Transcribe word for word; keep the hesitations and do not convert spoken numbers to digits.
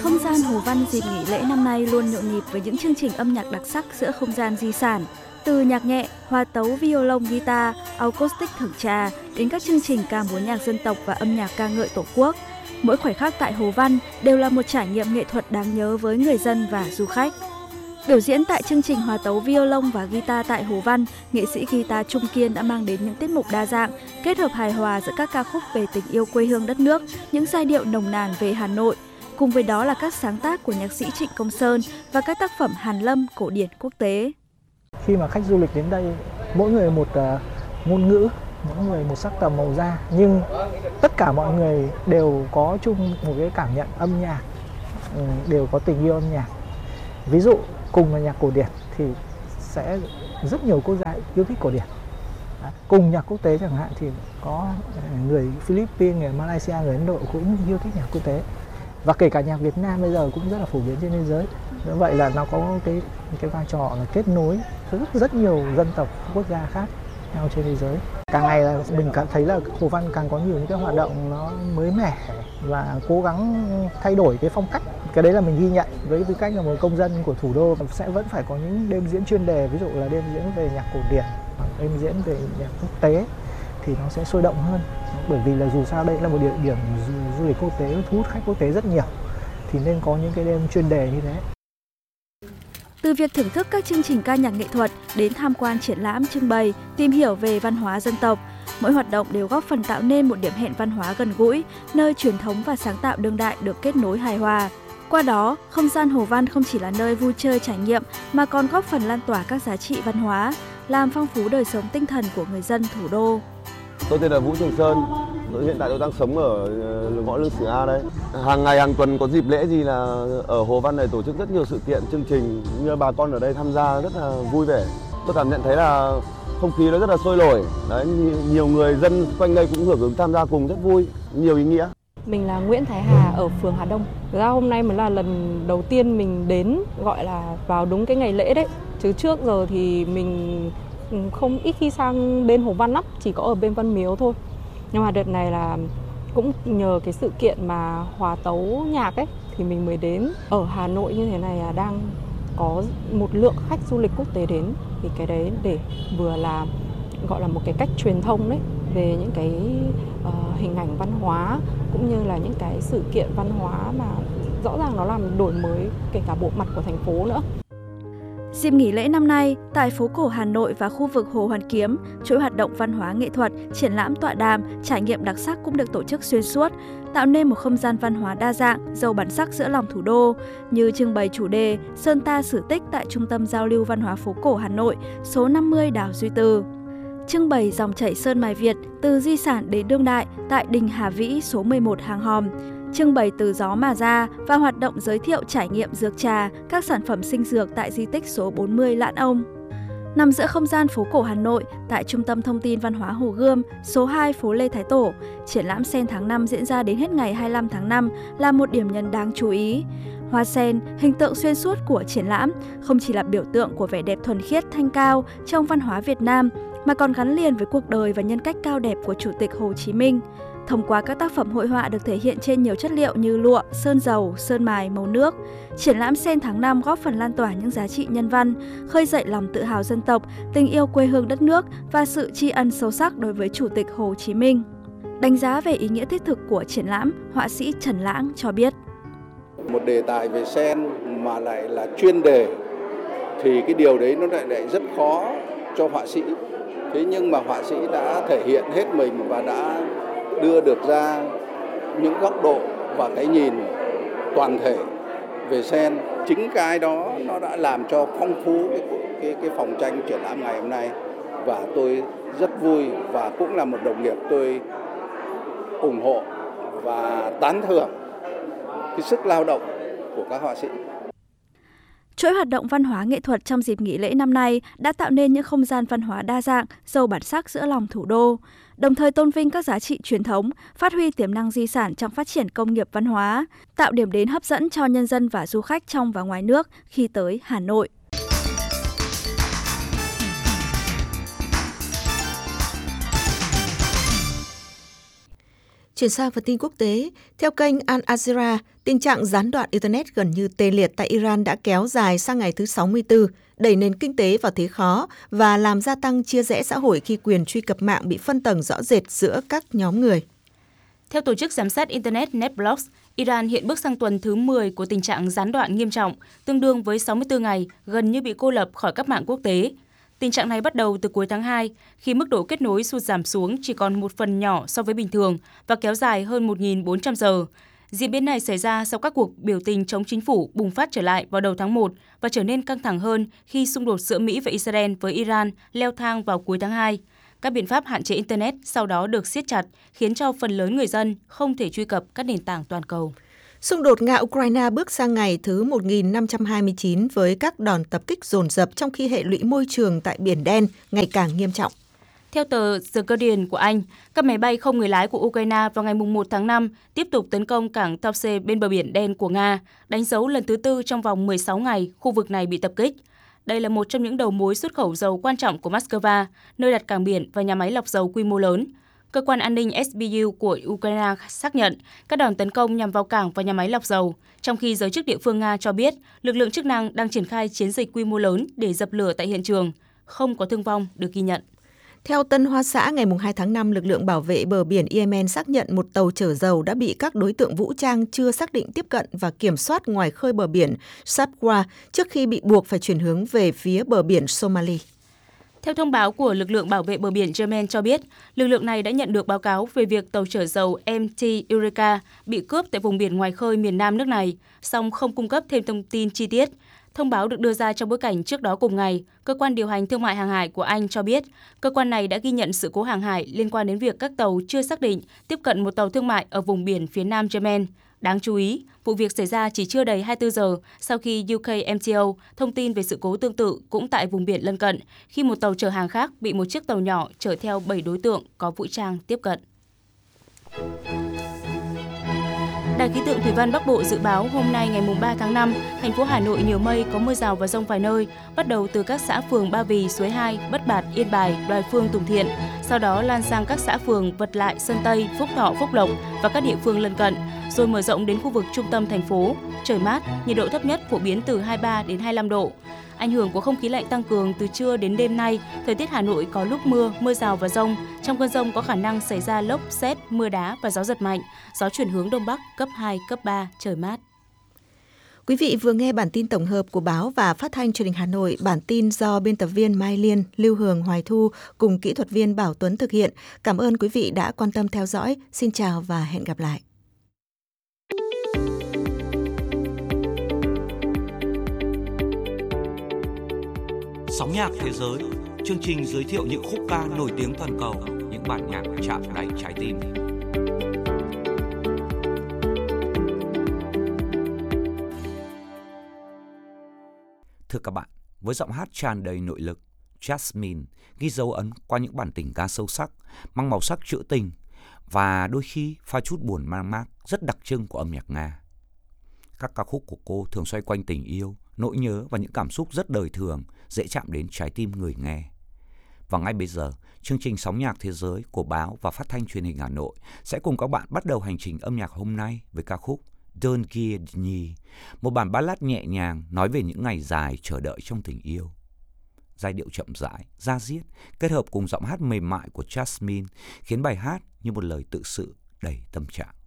Không gian Hồ Văn dịp nghỉ lễ năm nay luôn nhộn nhịp với những chương trình âm nhạc đặc sắc giữa không gian di sản. Từ nhạc nhẹ, hòa tấu violon guitar, acoustic thưởng trà đến các chương trình ca múa nhạc dân tộc và âm nhạc ca ngợi Tổ quốc. Mỗi khoảnh khắc tại Hồ Văn đều là một trải nghiệm nghệ thuật đáng nhớ với người dân và du khách. Biểu diễn tại chương trình hòa tấu violon và guitar tại Hồ Văn, nghệ sĩ guitar Trung Kiên đã mang đến những tiết mục đa dạng, kết hợp hài hòa giữa các ca khúc về tình yêu quê hương đất nước, những giai điệu nồng nàn về Hà Nội. Cùng với đó là các sáng tác của nhạc sĩ Trịnh Công Sơn và các tác phẩm hàn lâm cổ điển quốc tế. Khi mà khách du lịch đến đây, mỗi người một uh, ngôn ngữ, mỗi người một sắc tầm màu da, nhưng tất cả mọi người đều có chung một cái cảm nhận âm nhạc, đều có tình yêu âm nhạc. Ví dụ cùng là nhạc cổ điển thì sẽ rất nhiều quốc gia yêu thích cổ điển. Cùng nhạc quốc tế chẳng hạn thì có người Philippines, người Malaysia, người Ấn Độ cũng yêu thích nhạc quốc tế. Và kể cả nhạc Việt Nam bây giờ cũng rất là phổ biến trên thế giới. Như vậy là nó có cái cái vai trò là kết nối rất rất nhiều dân tộc, quốc gia khác nhau trên thế giới. Càng ngày là mình cảm thấy là Hồ Văn càng có nhiều những cái hoạt động nó mới mẻ và cố gắng thay đổi cái phong cách. Cái đấy là mình ghi nhận với tư cách là một công dân của thủ đô. Sẽ vẫn phải có những đêm diễn chuyên đề, ví dụ là đêm diễn về nhạc cổ điển hoặc đêm diễn về nhạc quốc tế thì nó sẽ sôi động hơn. Bởi vì là dù sao đây là một địa điểm du, du lịch quốc tế, thu hút khách quốc tế rất nhiều, thì nên có những cái đêm chuyên đề như thế. Từ việc thưởng thức các chương trình ca nhạc nghệ thuật đến tham quan triển lãm, trưng bày, tìm hiểu về văn hóa dân tộc, mỗi hoạt động đều góp phần tạo nên một điểm hẹn văn hóa gần gũi, nơi truyền thống và sáng tạo đương đại được kết nối hài hòa. Qua đó, không gian Hồ Văn không chỉ là nơi vui chơi trải nghiệm mà còn góp phần lan tỏa các giá trị văn hóa, làm phong phú đời sống tinh thần của người dân thủ đô. Tôi tên là Vũ Trường Sơn, hiện tại tôi đang sống ở ngõ Lương Xưởng A đấy. Hàng ngày, hàng tuần có dịp lễ gì là ở Hồ Văn này tổ chức rất nhiều sự kiện, chương trình, như bà con ở đây tham gia rất là vui vẻ. Tôi cảm nhận thấy là không khí nó rất là sôi nổi, đấy, nhiều người dân quanh đây cũng hưởng ứng tham gia cùng rất vui, nhiều ý nghĩa. Mình là Nguyễn Thái Hà ở phường Hà Đông. Thực ra hôm nay mới là lần đầu tiên mình đến, gọi là vào đúng cái ngày lễ đấy. Chứ trước giờ thì mình không ít khi sang bên Hồ Văn lắm, chỉ có ở bên Văn Miếu thôi. Nhưng mà đợt này là cũng nhờ cái sự kiện mà hòa tấu nhạc ấy thì mình mới đến. Ở Hà Nội như thế này là đang có một lượng khách du lịch quốc tế đến, thì cái đấy để vừa là gọi là một cái cách truyền thông đấy về những cái uh, hình ảnh văn hóa cũng như là những cái sự kiện văn hóa mà rõ ràng nó làm đổi mới kể cả bộ mặt của thành phố nữa. Dịp nghỉ lễ năm nay, tại phố cổ Hà Nội và khu vực Hồ Hoàn Kiếm, chuỗi hoạt động văn hóa nghệ thuật, triển lãm tọa đàm, trải nghiệm đặc sắc cũng được tổ chức xuyên suốt, tạo nên một không gian văn hóa đa dạng, giàu bản sắc giữa lòng thủ đô, như trưng bày chủ đề Sơn Ta Sử Tích tại Trung tâm Giao lưu Văn hóa phố cổ Hà Nội, số năm mươi Đào Duy Từ. Trưng bày dòng chảy Sơn Mài Việt từ di sản đến đương đại tại đình Hà Vĩ số mười một Hàng Hòm. Trưng bày từ gió mà ra và hoạt động giới thiệu trải nghiệm dược trà, các sản phẩm sinh dược tại di tích số bốn mươi Lạn Ông. Nằm giữa không gian phố cổ Hà Nội, tại Trung tâm Thông tin Văn hóa Hồ Gươm, số hai phố Lê Thái Tổ, triển lãm sen tháng năm diễn ra đến hết ngày hai mươi lăm tháng năm là một điểm nhấn đáng chú ý. Hoa sen, hình tượng xuyên suốt của triển lãm, không chỉ là biểu tượng của vẻ đẹp thuần khiết thanh cao trong văn hóa Việt Nam, mà còn gắn liền với cuộc đời và nhân cách cao đẹp của Chủ tịch Hồ Chí Minh. Thông qua các tác phẩm hội họa được thể hiện trên nhiều chất liệu như lụa, sơn dầu, sơn mài, màu nước, triển lãm sen tháng năm góp phần lan tỏa những giá trị nhân văn, khơi dậy lòng tự hào dân tộc, tình yêu quê hương đất nước và sự tri ân sâu sắc đối với Chủ tịch Hồ Chí Minh. Đánh giá về ý nghĩa thiết thực của triển lãm, họa sĩ Trần Lãng cho biết. Một đề tài về sen mà lại là chuyên đề thì cái điều đấy nó lại, lại rất khó cho họa sĩ. Thế nhưng mà họa sĩ đã thể hiện hết mình và đã đưa được ra những góc độ và cái nhìn toàn thể về sen. Chính cái đó nó đã làm cho phong phú cái, cái, cái phòng tranh triển lãm ngày hôm nay. Và tôi rất vui và cũng là một đồng nghiệp tôi ủng hộ và tán thưởng cái sức lao động của các họa sĩ. Chuỗi hoạt động văn hóa nghệ thuật trong dịp nghỉ lễ năm nay đã tạo nên những không gian văn hóa đa dạng, giàu bản sắc giữa lòng thủ đô, đồng thời tôn vinh các giá trị truyền thống, phát huy tiềm năng di sản trong phát triển công nghiệp văn hóa, tạo điểm đến hấp dẫn cho nhân dân và du khách trong và ngoài nước khi tới Hà Nội. Chuyển sang phần tin quốc tế, theo kênh Al Jazeera, tình trạng gián đoạn Internet gần như tê liệt tại Iran đã kéo dài sang ngày thứ sáu mươi tư, đẩy nền kinh tế vào thế khó và làm gia tăng chia rẽ xã hội khi quyền truy cập mạng bị phân tầng rõ rệt giữa các nhóm người. Theo tổ chức giám sát Internet NetBlocks, Iran hiện bước sang tuần thứ mười của tình trạng gián đoạn nghiêm trọng, tương đương với sáu mươi tư ngày, gần như bị cô lập khỏi các mạng quốc tế. Tình trạng này bắt đầu từ cuối tháng hai, khi mức độ kết nối sụt giảm xuống chỉ còn một phần nhỏ so với bình thường và kéo dài hơn một nghìn bốn trăm giờ. Diễn biến này xảy ra sau các cuộc biểu tình chống chính phủ bùng phát trở lại vào đầu tháng một và trở nên căng thẳng hơn khi xung đột giữa Mỹ và Israel với Iran leo thang vào cuối tháng hai. Các biện pháp hạn chế Internet sau đó được siết chặt, khiến cho phần lớn người dân không thể truy cập các nền tảng toàn cầu. Xung đột Nga-Ukraine bước sang ngày thứ một nghìn năm trăm hai mươi chín với các đòn tập kích dồn dập trong khi hệ lụy môi trường tại Biển Đen ngày càng nghiêm trọng. Theo tờ The Guardian của Anh, các máy bay không người lái của Ukraine vào ngày một tháng năm tiếp tục tấn công cảng Tuapse bên bờ Biển Đen của Nga, đánh dấu lần thứ tư trong vòng mười sáu ngày khu vực này bị tập kích. Đây là một trong những đầu mối xuất khẩu dầu quan trọng của Moscow, nơi đặt cảng biển và nhà máy lọc dầu quy mô lớn. Cơ quan an ninh ét bê u của Ukraine xác nhận các đòn tấn công nhằm vào cảng và nhà máy lọc dầu, trong khi giới chức địa phương Nga cho biết lực lượng chức năng đang triển khai chiến dịch quy mô lớn để dập lửa tại hiện trường. Không có thương vong được ghi nhận. Theo Tân Hoa Xã, ngày hai tháng năm, lực lượng bảo vệ bờ biển Yemen xác nhận một tàu chở dầu đã bị các đối tượng vũ trang chưa xác định tiếp cận và kiểm soát ngoài khơi bờ biển Sabwa trước khi bị buộc phải chuyển hướng về phía bờ biển Somali. Theo thông báo của lực lượng bảo vệ bờ biển Yemen cho biết, lực lượng này đã nhận được báo cáo về việc tàu chở dầu em tê Eureka bị cướp tại vùng biển ngoài khơi miền Nam nước này, song không cung cấp thêm thông tin chi tiết. Thông báo được đưa ra trong bối cảnh trước đó cùng ngày, Cơ quan điều hành thương mại hàng hải của Anh cho biết cơ quan này đã ghi nhận sự cố hàng hải liên quan đến việc các tàu chưa xác định tiếp cận một tàu thương mại ở vùng biển phía nam Yemen. Đáng chú ý, vụ việc xảy ra chỉ chưa đầy hai mươi tư giờ sau khi u ca em tê o thông tin về sự cố tương tự cũng tại vùng biển lân cận, khi một tàu chở hàng khác bị một chiếc tàu nhỏ chở theo bảy đối tượng có vũ trang tiếp cận. Đài khí tượng thủy văn Bắc Bộ dự báo hôm nay ngày ba tháng năm, thành phố Hà Nội nhiều mây, có mưa rào và dông vài nơi, bắt đầu từ các xã phường Ba Vì, Suối Hai, Bất Bạt, Yên Bài, Đoài Phương, Tùng Thiện, sau đó lan sang các xã phường Vật Lại, Sơn Tây, Phúc Thọ, Phúc Lộc và các địa phương lân cận, rồi mở rộng đến khu vực trung tâm thành phố. Trời mát, nhiệt độ thấp nhất phổ biến từ hai mươi ba đến hai mươi lăm độ. Ảnh hưởng của không khí lạnh tăng cường từ trưa đến đêm nay, thời tiết Hà Nội có lúc mưa, mưa rào và dông. Trong cơn dông có khả năng xảy ra lốc, sét, mưa đá và gió giật mạnh. Gió chuyển hướng đông bắc cấp hai, cấp ba, trời mát. Quý vị vừa nghe bản tin tổng hợp của báo và phát thanh truyền hình Hà Nội. Bản tin do biên tập viên Mai Liên, Lưu Hường, Hoài Thu cùng kỹ thuật viên Bảo Tuấn thực hiện. Cảm ơn quý vị đã quan tâm theo dõi. Xin chào và hẹn gặp lại. Sóng nhạc thế giới, chương trình giới thiệu những khúc ca nổi tiếng toàn cầu, những bản nhạc chạm đáy trái tim. Thưa các bạn, với giọng hát tràn đầy nội lực, Jasmine ghi dấu ấn qua những bản tình ca sâu sắc, mang màu sắc trữ tình và đôi khi pha chút buồn mang mát rất đặc trưng của âm nhạc Nga. Các ca khúc của cô thường xoay quanh tình yêu, nỗi nhớ và những cảm xúc rất đời thường, dễ chạm đến trái tim người nghe. Và ngay bây giờ, chương trình Sóng nhạc thế giới của báo và phát thanh truyền hình Hà Nội sẽ cùng các bạn bắt đầu hành trình âm nhạc hôm nay với ca khúc Dolgie Dni, một bản ballad nhẹ nhàng nói về những ngày dài chờ đợi trong tình yêu. Giai điệu chậm rãi, da diết, kết hợp cùng giọng hát mềm mại của Jasmine khiến bài hát như một lời tự sự đầy tâm trạng.